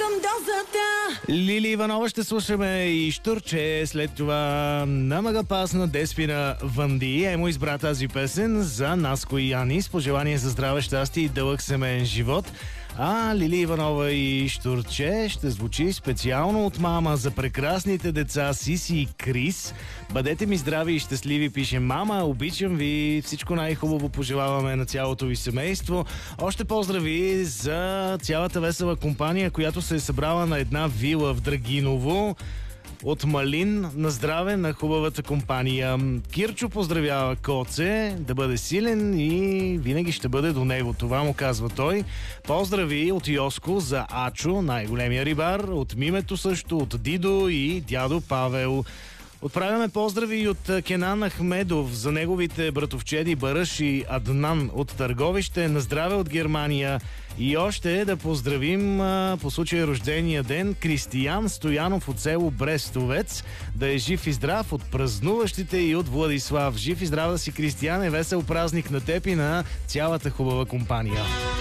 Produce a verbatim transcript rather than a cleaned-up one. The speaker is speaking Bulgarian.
към дозата. Лили Иванова ще слушаме и Штурче. След това намага пас на Деспина Ванди. Емо избра тази песен за Наско и Яни с пожелание за здраве, щастие и дълъг семейен живот. А Лили Иванова и Штурче ще звучи специално от мама за прекрасните деца Сиси и Крис. Бъдете ми здрави и щастливи, пише мама. Обичам ви. Всичко най-хубаво пожелаваме на цялото ви семейство. Още поздрави за цялата весела компания, която се е събрала на една вила в Драгиново. От Малин на здраве на хубавата компания. Кирчо поздравява Коце да бъде силен и винаги ще бъде до него. Това му казва той. Поздрави от Йоско за Ачо, най-големия рибар, от Мимето също, от Дидо и дядо Павел. Отправяме поздрави и от Кенан Ахмедов за неговите братовчеди Бараш и Аднан от Търговище. На здраве от Германия. И още да поздравим а, по случай рождения ден Кристиян Стоянов от село Брестовец. Да е жив и здрав от празнуващите и от Владислав. Жив и здрав да си, Кристиян, е весел празник на теб и на цялата хубава компания.